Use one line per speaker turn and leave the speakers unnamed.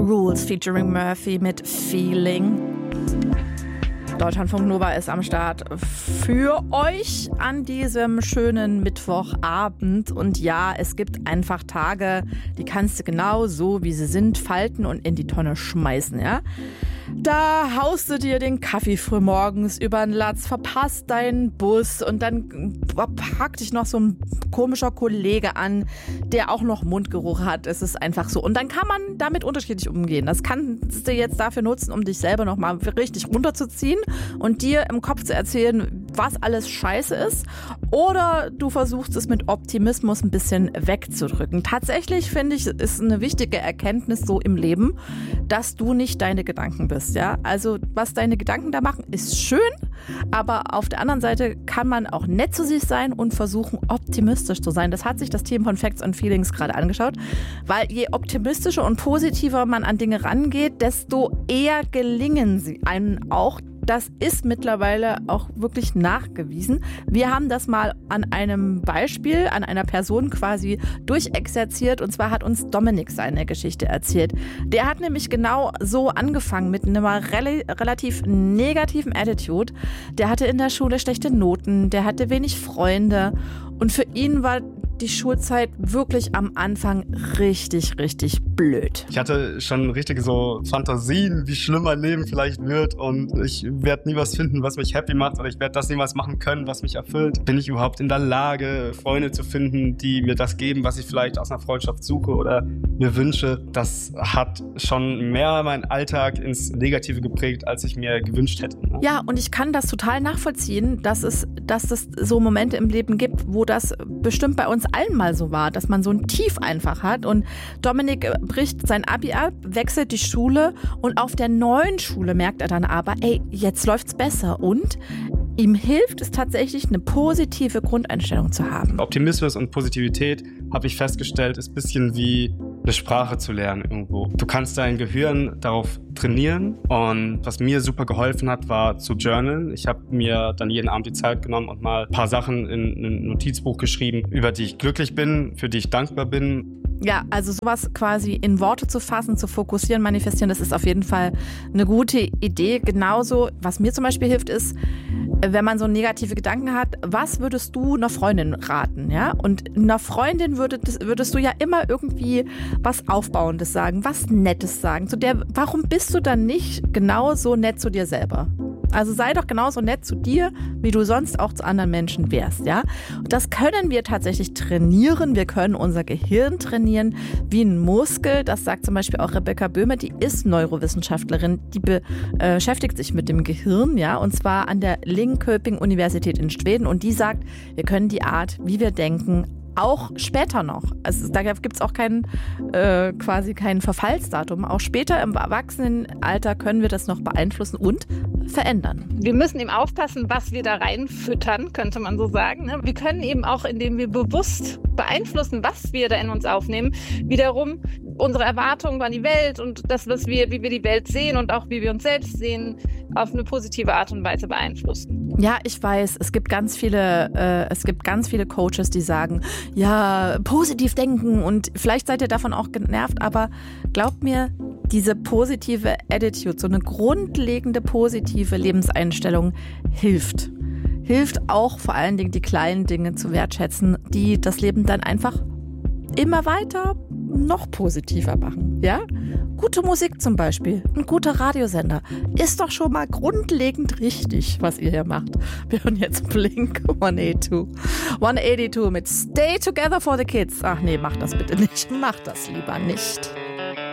Rules featuring Murphy mit Feeling. Deutschlandfunk Nova ist am Start für euch an diesem schönen Mittwochabend. Und ja, es gibt einfach Tage, die kannst du genau so, wie sie sind, falten und in die Tonne schmeißen, ja? Da haust du dir den Kaffee frühmorgens über den Latz, verpasst deinen Bus und dann packt dich noch so ein komischer Kollege an, der auch noch Mundgeruch hat. Es ist einfach so. Und dann kann man damit unterschiedlich umgehen. Das kannst du jetzt dafür nutzen, um dich selber noch mal richtig runterzuziehen und dir im Kopf zu erzählen, was alles scheiße ist. Oder du versuchst es mit Optimismus ein bisschen wegzudrücken. Tatsächlich finde ich, ist eine wichtige Erkenntnis so im Leben, dass du nicht deine Gedanken bist. Ja? Also was deine Gedanken da machen, ist schön, aber auf der anderen Seite kann man auch nett zu sich sein und versuchen, optimistisch zu sein. Das hat sich das Team von Facts and Feelings gerade angeschaut, weil je optimistischer und positiver man an Dinge rangeht, desto eher gelingen sie einem auch. Das ist mittlerweile auch wirklich nachgewiesen. Wir haben das mal an einem Beispiel, an einer Person quasi durchexerziert. Und zwar hat uns Dominik seine Geschichte erzählt. Der hat nämlich genau so angefangen mit einer relativ negativen Attitude. Der hatte in der Schule schlechte Noten, der hatte wenig Freunde. Und für ihn war die Schulzeit wirklich am Anfang richtig, richtig blöd.
Ich hatte schon richtige so Fantasien, wie schlimm mein Leben vielleicht wird und ich werde nie was finden, was mich happy macht oder ich werde das niemals machen können, was mich erfüllt. Bin ich überhaupt in der Lage, Freunde zu finden, die mir das geben, was ich vielleicht aus einer Freundschaft suche oder mir wünsche? Das hat schon mehr meinen Alltag ins Negative geprägt, als ich mir gewünscht hätte.
Ja, und ich kann das total nachvollziehen, dass es so Momente im Leben gibt, wo das bestimmt bei uns allen mal so war, dass man so ein Tief einfach hat. Und Dominik bricht sein Abi ab, wechselt die Schule und auf der neuen Schule merkt er dann aber, ey, jetzt läuft's besser. Und ihm hilft es tatsächlich, eine positive Grundeinstellung zu haben.
Optimismus und Positivität, habe ich festgestellt, ist ein bisschen wie eine Sprache zu lernen irgendwo. Du kannst dein Gehirn darauf trainieren und was mir super geholfen hat, war zu journalen. Ich habe mir dann jeden Abend die Zeit genommen und mal ein paar Sachen in ein Notizbuch geschrieben, über die ich glücklich bin, für die ich dankbar bin.
Ja, also sowas quasi in Worte zu fassen, zu fokussieren, manifestieren, das ist auf jeden Fall eine gute Idee. Genauso, was mir zum Beispiel hilft, ist, wenn man so negative Gedanken hat, was würdest du einer Freundin raten? Ja? Und einer Freundin würdest du ja immer irgendwie was Aufbauendes sagen, was Nettes sagen. Warum bist du dann nicht genauso nett zu dir selber? Also sei doch genauso nett zu dir, wie du sonst auch zu anderen Menschen wärst, ja? Und das können wir tatsächlich trainieren. Wir können unser Gehirn trainieren wie ein Muskel. Das sagt zum Beispiel auch Rebecca Böhme, die ist Neurowissenschaftlerin, die beschäftigt sich mit dem Gehirn, ja? Und zwar an der Linköping-Universität in Schweden. Und die sagt, wir können die Art, wie wir denken, auch später noch. Also da gibt es auch quasi kein Verfallsdatum. Auch später im Erwachsenenalter können wir das noch beeinflussen und verändern.
Wir müssen eben aufpassen, was wir da reinfüttern, könnte man so sagen. Wir können eben auch, indem wir bewusst beeinflussen, was wir da in uns aufnehmen, wiederum unsere Erwartungen an die Welt und das, wie wir die Welt sehen und auch wie wir uns selbst sehen, auf eine positive Art und Weise beeinflussen.
Ja, ich weiß, es gibt ganz viele Coaches, die sagen, ja, positiv denken und vielleicht seid ihr davon auch genervt, aber glaubt mir, diese positive Attitude, so eine grundlegende positive Lebenseinstellung hilft. Hilft auch vor allen Dingen, die kleinen Dinge zu wertschätzen, die das Leben dann einfach immer weiter noch positiver machen, ja? Gute Musik zum Beispiel, ein guter Radiosender, ist doch schon mal grundlegend richtig, was ihr hier macht. Wir hören jetzt Blink 182. 182 mit Stay Together for the Kids. Ach nee, mach das bitte nicht. Mach das lieber nicht.